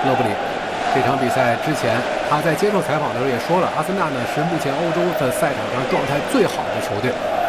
勒布里。这场比赛之前，他在接受采访的时候也说了，阿森纳呢是目前欧洲的赛场上状态最好的球队。